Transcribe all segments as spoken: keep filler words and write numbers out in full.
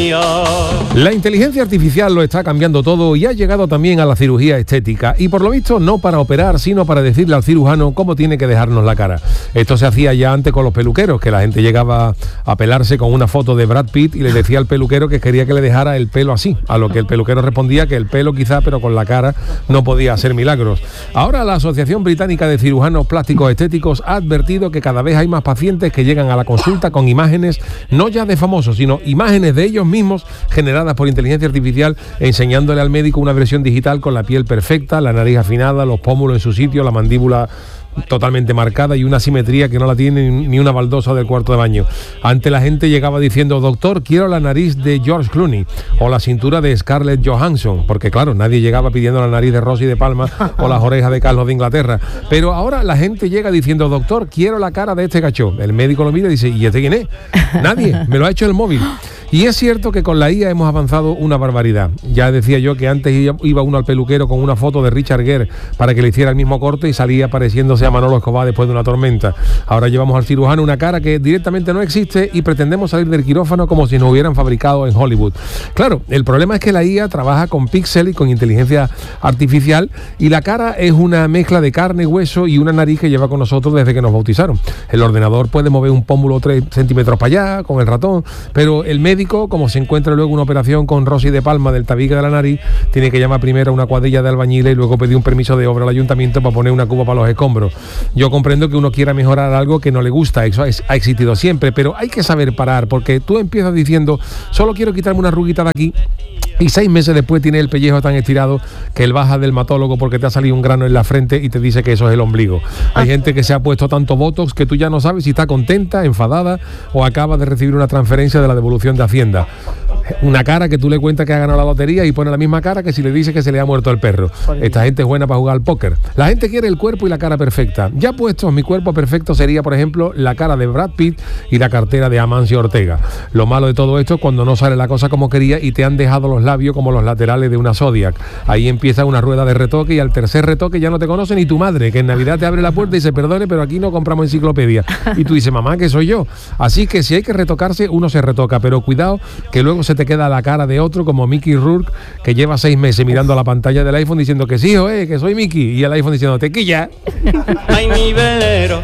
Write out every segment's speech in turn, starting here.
mío. La inteligencia artificial lo está cambiando todo y ha llegado también a la cirugía estética. Y por lo visto no para operar, sino para decirle al cirujano cómo tiene que dejarnos la cara. Esto se hacía ya antes con los peluqueros, que la gente llegaba a pelarse con una foto de Brad Pitt y le decía al peluquero que quería que le dejara el pelo así. A lo que el peluquero respondía que el pelo quizá, pero con la cara no podía hacer milagros. Ahora la Asociación Británica de Cirujanos Plásticos Estéticos ha advertido que cada vez hay más pacientes que llegan a la consulta con imágenes, no ya de famosos, sino imágenes de ellos mismos generadas por inteligencia artificial, enseñándole al médico una versión digital con la piel perfecta, la nariz afinada, los pómulos en su sitio, la mandíbula totalmente marcada y una simetría que no la tiene ni una baldosa del cuarto de baño. Ante la gente llegaba diciendo: doctor, quiero la nariz de George Clooney o la cintura de Scarlett Johansson, porque claro, nadie llegaba pidiendo la nariz de Rosy de Palma o las orejas de Carlos de Inglaterra. Pero ahora la gente llega diciendo: doctor, quiero la cara de este gacho. El médico lo mira y dice: ¿y este quién es? Nadie, me lo ha hecho el móvil. Y es cierto que con la I A hemos avanzado una barbaridad. Ya decía yo que antes iba uno al peluquero con una foto de Richard Gere para que le hiciera el mismo corte y salía pareciéndose a Manolo Escobar después de una tormenta. Ahora llevamos al cirujano una cara que directamente no existe y pretendemos salir del quirófano como si nos hubieran fabricado en Hollywood. Claro, el problema es que la I A trabaja con píxeles y con inteligencia artificial y la cara es una mezcla de carne, hueso y una nariz que lleva con nosotros desde que nos bautizaron. El ordenador puede mover un pómulo tres centímetros para allá con el ratón, pero el médico, como se encuentra luego una operación con Rosy de Palma del tabique de la nariz, tiene que llamar primero a una cuadrilla de albañiles y luego pedir un permiso de obra al ayuntamiento para poner una cuba para los escombros. Yo comprendo que uno quiera mejorar algo que no le gusta, eso ha existido siempre, pero hay que saber parar, porque tú empiezas diciendo: solo quiero quitarme una ruguita de aquí, y seis meses después tiene el pellejo tan estirado que él baja del dermatólogo porque te ha salido un grano en la frente y te dice que eso es el ombligo. Hay gente que se ha puesto tanto botox que tú ya no sabes si está contenta, enfadada o acaba de recibir una transferencia de la devolución de Hacienda. Una cara que tú le cuentas que ha ganado la lotería y pone la misma cara que si le dices que se le ha muerto el perro. Esta gente es buena para jugar al póker. La gente quiere el cuerpo y la cara perfecta. Ya puestos, mi cuerpo perfecto sería, por ejemplo, la cara de Brad Pitt y la cartera de Amancio Ortega. Lo malo de todo esto es cuando no sale la cosa como quería y te han dejado los labios como los laterales de una Zodiac. Ahí empieza una rueda de retoque y al tercer retoque ya no te conoce ni tu madre, que en Navidad te abre la puerta y dice: perdone, pero aquí no compramos enciclopedia. Y tú dices: mamá, que soy yo. Así que si hay que retocarse, uno se retoca, pero cuidado que luego se te queda la cara de otro, como Mickey Rourke, que lleva seis meses mirando a la pantalla del iPhone diciendo que sí, oye, que soy Mickey, y el iPhone diciendo: te quilla. Ay, mi velero,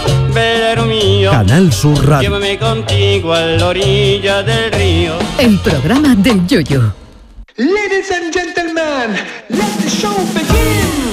velero mío, Canal Sur Radio. llévame contigo a la orilla del río. El programa del Yoyo. Ladies and gentlemen, let the show begin.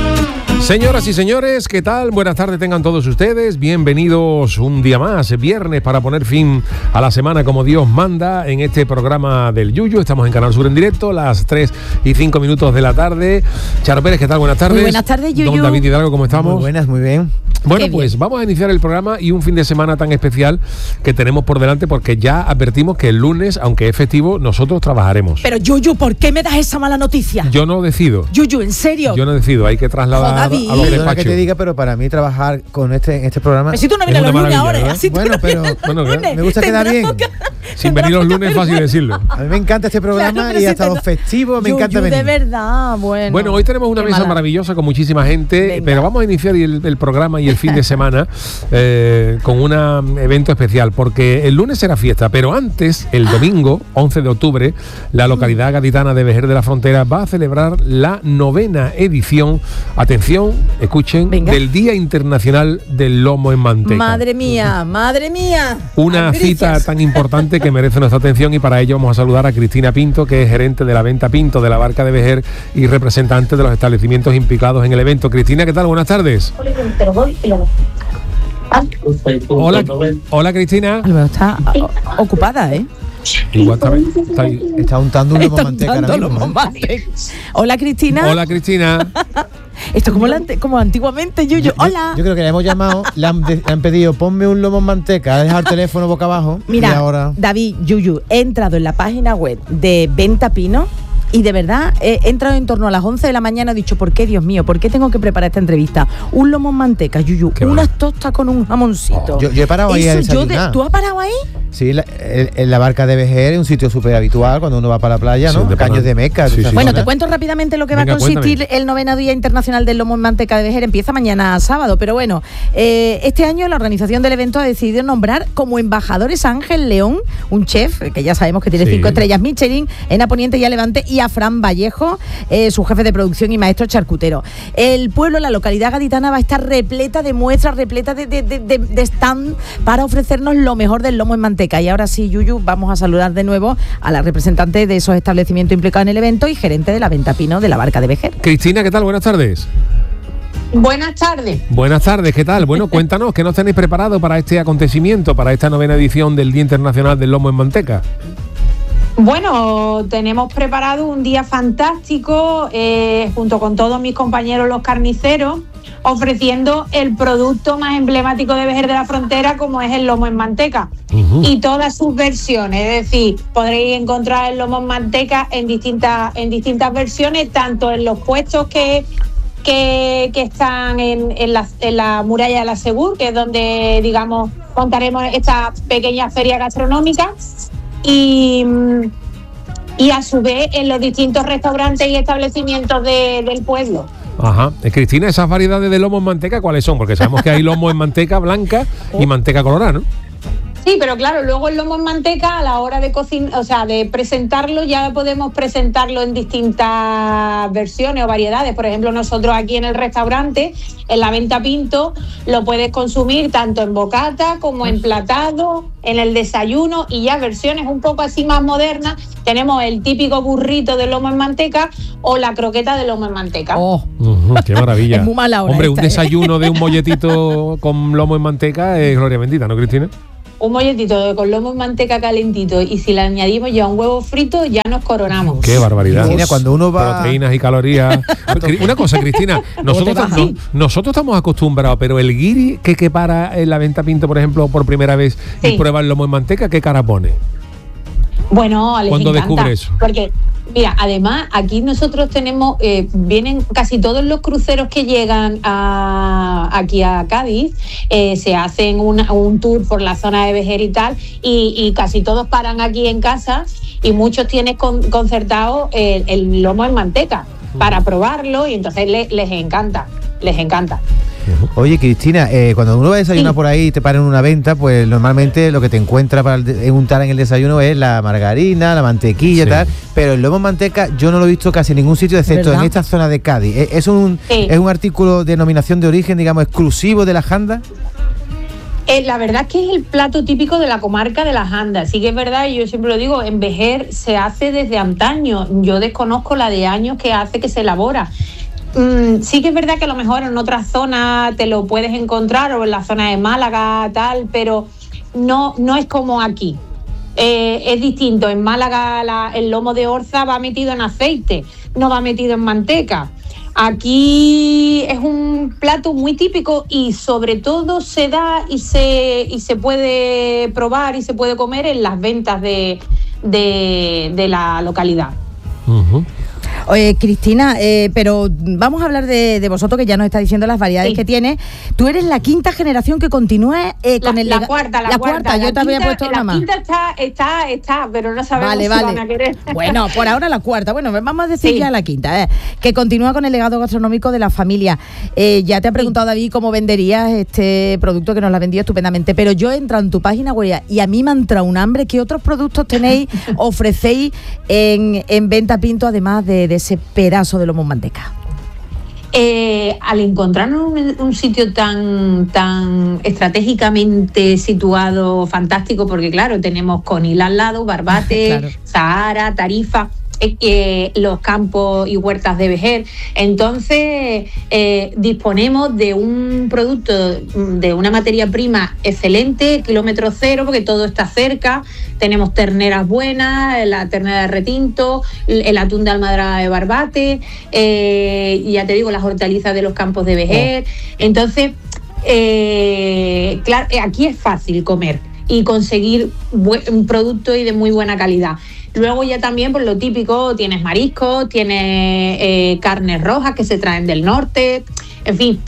Señoras y señores, ¿qué tal? Buenas tardes tengan todos ustedes. Bienvenidos un día más, viernes, para poner fin a la semana como Dios manda en este programa del Yuyu. Estamos en Canal Sur en directo, las tres y cinco minutos de la tarde. Charo Pérez, ¿qué tal? Buenas tardes. Muy buenas tardes, Yuyu. Don David Hidalgo, ¿cómo estamos? Muy buenas, muy bien. Bueno, Qué pues bien. Vamos a iniciar el programa y un fin de semana tan especial que tenemos por delante, porque ya advertimos que el lunes, aunque es festivo, nosotros trabajaremos. Pero Yuyu, ¿por qué me das esa mala noticia? Yo no decido. Yuyu, ¿en serio? Yo no decido, hay que trasladar Joder, a los David. Perdona que te despachos. diga, pero para mí trabajar con este en este programa Pero si tú no Es vienes una los lunes maravilla, ahora, ¿verdad? así tú Bueno, no pero- vienes los bueno, lunes. me gusta quedar Tendrás bien. que- Sin venir los lunes es fácil decirlo. a mí me encanta este programa Claro, pero y si hasta te- los festivos me Yuyu, encanta venir. de verdad, bueno. Bueno, hoy tenemos una Qué mesa mala. maravillosa con muchísima gente, Venga. pero vamos a iniciar el, el programa y el fin de semana eh, con un evento especial, porque el lunes será fiesta, pero antes, el domingo, once de octubre, la localidad gaditana de Vejer de la Frontera va a celebrar la novena edición, atención, escuchen, Venga. del Día Internacional del Lomo en Manteca. Madre mía, madre mía. Una Albricias. cita tan importante que merece nuestra atención, y para ello vamos a saludar a Cristina Pinto, que es gerente de la venta Pinto de la Barca de Vejer y representante de los establecimientos implicados en el evento. Cristina, ¿qué tal? Buenas tardes. Hola, hola Cristina. Álvaro está o- ocupada, ¿eh? Igual está, está ahí. Está untando un lomo Está manteca ahora untando mismo, lomo ¿eh? manteca. Hola, Cristina. Hola Cristina. Esto es como, la ante- como antiguamente, Yuyu. Yo- Hola. Yo creo que le hemos llamado, le han, de- le han pedido ponme un lomo en manteca, ha dejado el teléfono boca abajo Mira, y ahora David, Yuyu, he entrado en la página web de Venta Pino y de verdad he entrado en torno a las once de la mañana. He dicho: ¿por qué, Dios mío? ¿Por qué tengo que preparar esta entrevista? Un lomo en manteca, Yuyu, Qué unas bueno. tostas con un jamoncito. yo, yo he parado ahí a Eso yo de- desayunar. ¿Tú has parado ahí? Sí, la, el, el- la barca de Vejer es un sitio súper habitual cuando uno va para la playa, ¿no? Sí, de Caños pana. de Meca. Sí, de esa sí. Bueno, zona. te cuento rápidamente lo que va Venga, a consistir cuéntame. el noveno Día Internacional del Lomo en Manteca de Vejer. Empieza mañana sábado, pero bueno, eh, este año la organización del evento ha decidido nombrar como embajadores a Ángel León, un chef que ya sabemos que tiene Sí. cinco estrellas Michelin en A Poniente y a Levante, y a Fran Vallejo, eh, su jefe de producción y maestro charcutero. El pueblo, la localidad gaditana, va a estar repleta de muestras, repleta de, de, de, de- de stand para ofrecernos lo mejor del lomo en manteca. Y ahora sí, Yuyu, vamos a saludar de nuevo a la representante de esos establecimientos implicados en el evento y gerente de la venta Pino de la Barca de Vejer. Cristina, ¿qué tal? Buenas tardes. Buenas tardes. Buenas tardes, ¿qué tal? Bueno, cuéntanos, ¿qué nos tenéis preparado para este acontecimiento, para esta novena edición del Día Internacional del Lomo en Manteca? Bueno, tenemos preparado un día fantástico eh, junto con todos mis compañeros los carniceros, ofreciendo el producto más emblemático de Vejer de la Frontera, como es el lomo en manteca. Ujú. Y todas sus versiones, es decir, podréis encontrar el lomo en manteca en distintas, en distintas versiones, tanto en los puestos que, que, que están en, en, la, en la muralla de la Segur, que es donde, digamos, montaremos esta pequeña feria gastronómica, y, y a su vez en los distintos restaurantes y establecimientos de- del pueblo. Ajá. Eh, Cristina, esas variedades de lomo en manteca, ¿cuáles son? Porque sabemos que hay lomo en manteca blanca y manteca colorada, ¿no? Sí, pero claro, luego el lomo en manteca a la hora de cocinar, o sea, de presentarlo, ya podemos presentarlo en distintas versiones o variedades. Por ejemplo, nosotros aquí en el restaurante, en la Venta Pinto, lo puedes consumir tanto en bocata como emplatado, en el desayuno, y ya versiones un poco así más modernas. Tenemos el típico burrito de lomo en manteca o la croqueta de lomo en manteca. Oh, Ujú, qué maravilla. Es muy mala hora Hombre, un esta, ¿eh? desayuno de un molletito con lomo en manteca es gloria bendita, ¿no, Cristina? Un molletito de- con lomo en manteca calentito, y si le añadimos ya un huevo frito, ya nos coronamos. Qué barbaridad. Cristina, cuando uno va- Proteínas y calorías. Cri- Una cosa, Cristina, nosotros, te baja? no- nosotros estamos acostumbrados, pero el guiri que, que para en la Venta Pinto, por ejemplo, por primera vez y Sí. prueba el lomo en manteca, ¿qué cara pone? Bueno, les ¿Cuándo encanta, descubre eso? porque mira, además aquí nosotros tenemos, eh, vienen casi todos los cruceros que llegan a, aquí a Cádiz, eh, se hacen una- un tour por la zona de Vejer y tal, y, y casi todos paran aquí en casa, y muchos tienen con- concertado el, el lomo en manteca para probarlo, y entonces le- les encanta, les encanta. Oye, Cristina, eh, cuando uno va a desayunar Sí. por ahí y te paran en una venta, pues normalmente lo que te encuentra para el de- untar en el desayuno es la margarina, la mantequilla y Sí. tal, pero el lomo en manteca yo no lo he visto casi en ningún sitio, excepto ¿Verdad? en esta zona de Cádiz. ¿Es, es un, Sí. es un artículo de denominación de origen, digamos, exclusivo de la janda? Eh, la verdad es que es el plato típico de la comarca de las Andas. Sí que es verdad, y yo siempre lo digo, en Vejer se hace desde antaño. Yo desconozco la de años que hace que se elabora. Mm, sí que es verdad que a lo mejor en otras zonas te lo puedes encontrar, o en la zona de Málaga, tal, pero no, no es como aquí. Eh, es distinto. En Málaga la- el lomo de orza va metido en aceite, no va metido en manteca. Aquí es un plato muy típico, y sobre todo se da y se, y se puede probar y se puede comer en las ventas de, de, de la localidad. Ujú. Oye, Cristina, eh, pero vamos a hablar de, de vosotros, que ya nos está diciendo las variedades Sí. que tiene. Tú eres la quinta generación que continúa eh, La, con el la lega- cuarta, la, la cuarta. cuarta, yo la te había quinta- puesto una La más. quinta está, está, está, pero no sabemos Vale, si vale. van a querer. Bueno, por ahora la cuarta. Bueno, vamos a decir Sí. ya la quinta, eh, que continúa con el legado gastronómico de la familia. Eh, ya te ha preguntado David cómo venderías este producto, que nos lo ha vendido estupendamente, pero yo he entrado en tu página web y a mí me ha entrado un hambre. ¿Qué otros productos tenéis, ofrecéis en, en Venta Pinto, además de, de ese pedazo de lomo en manteca? Eh, al encontrarnos un, un sitio tan, tan estratégicamente situado, fantástico, porque claro, tenemos Conil al lado, Barbate, Claro. Sahara, Tarifa, eh, eh, los campos y huertas de Vejer. Entonces, eh, disponemos de un producto, de una materia prima excelente, kilómetro cero, porque todo está cerca. Tenemos terneras buenas, la ternera de retinto, el, el atún de almadraba de Barbate, eh, y ya te digo, las hortalizas de los campos de Vejer. Entonces, eh, claro, eh, aquí es fácil comer. y conseguir buen producto y de muy buena calidad. Luego ya también, por lo típico, tienes mariscos, tienes eh, carnes rojas que se traen del norte, en fin,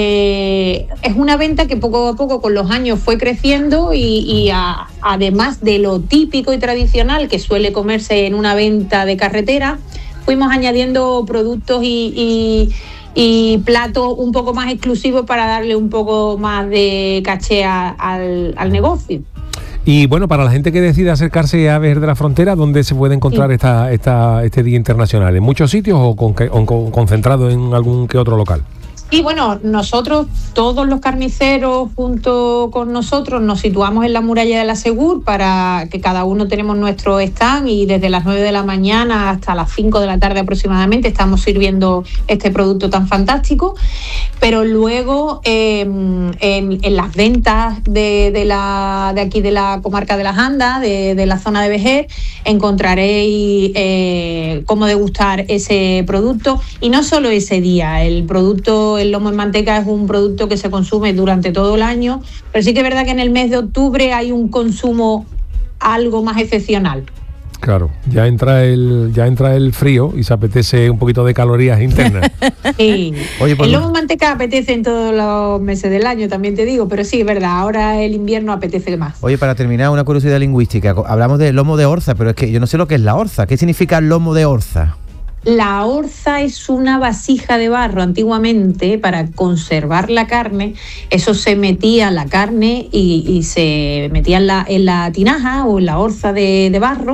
eh, es una venta que poco a poco con los años fue creciendo y, y a, además de lo típico y tradicional que suele comerse en una venta de carretera, fuimos añadiendo productos y, y, y platos un poco más exclusivos para darle un poco más de caché a, al, al negocio. Y bueno, para la gente que decide acercarse a Vejer de la Frontera, ¿dónde se puede encontrar sí. esta, esta, este Día Internacional? ¿En muchos sitios o, con, o con, concentrado en algún que otro local? Y bueno, nosotros, todos los carniceros junto con nosotros nos situamos en la muralla de la Segur para que cada uno tenemos nuestro stand y desde las nueve de la mañana hasta las cinco de la tarde aproximadamente estamos sirviendo este producto tan fantástico. Pero luego eh, en, en las ventas de, de, la, de aquí de la comarca de las Andas, de, de la zona de Vejer, encontraréis eh, cómo degustar ese producto y no solo ese día, el producto... El lomo en manteca es un producto que se consume durante todo el año, pero sí que es verdad que en el mes de octubre hay un consumo algo más excepcional. Claro, ya entra el ya entra el frío y se apetece un poquito de calorías internas. Sí. Oye, pues, el lomo en manteca apetece en todos los meses del año, también te digo, pero sí, es verdad, ahora el invierno apetece más. Oye, para terminar, una curiosidad lingüística. Hablamos de lomo de orza, pero es que yo no sé lo que es la orza. ¿Qué significa lomo de orza? La orza es una vasija de barro antiguamente para conservar la carne. Eso se metía la carne y, y se metía en la, en la tinaja o en la orza de, de barro.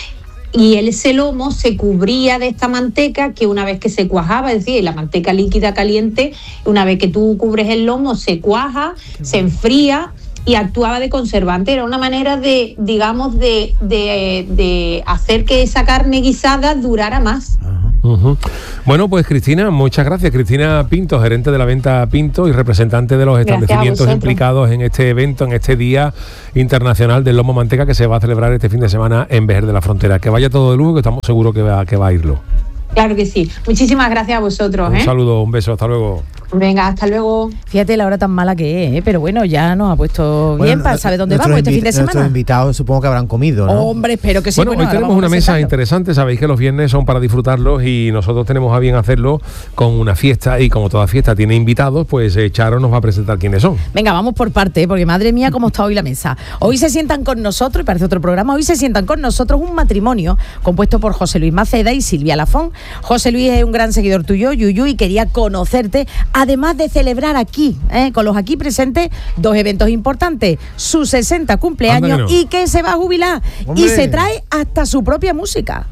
Y ese lomo se cubría de esta manteca que una vez que se cuajaba, es decir, la manteca líquida caliente, una vez que tú cubres el lomo se cuaja, se enfría y actuaba de conservante. Era una manera de, digamos, de, de, de hacer que esa carne guisada durara más. Uh-huh. Bueno, pues Cristina, muchas gracias. Cristina Pinto, gerente de la venta Pinto y representante de los establecimientos implicados en este evento, en este Día Internacional del Lomo Manteca que se va a celebrar este fin de semana en Vejer de la Frontera. Que vaya todo de lujo, que estamos seguros que va, que va a irlo. Claro que sí. Muchísimas gracias a vosotros. Un ¿eh? saludo, un beso, hasta luego. Venga, hasta luego. Fíjate la hora tan mala que es, ¿eh? Pero bueno, ya nos ha puesto bien Bueno, para saber dónde nuestros vamos este invi- fin de semana. Nuestros invitados supongo que habrán comido, ¿no? Hombre, espero que sí. Bueno, hoy ahora tenemos vamos una a mesa presentarlo. interesante. Sabéis que los viernes son para disfrutarlos y nosotros tenemos a bien hacerlo con una fiesta y como toda fiesta tiene invitados, pues eh, Charo nos va a presentar quiénes son. Venga, vamos por parte, porque madre mía, cómo está hoy la mesa. Hoy se sientan con nosotros, y parece otro programa, hoy se sientan con nosotros un matrimonio compuesto por José Luis Maceda y Silvia Lafón. José Luis es un gran seguidor tuyo, Yuyu, y quería conocerte, además de celebrar aquí, ¿eh? con los aquí presentes, dos eventos importantes. Su sesenta cumpleaños Anda que no. y que se va a jubilar. ¡Hombre! Y se trae hasta su propia música.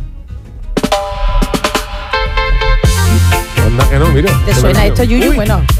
Anda que no, mira. ¿Te Qué suena maravilla. esto, Yuyu? Uy. Bueno.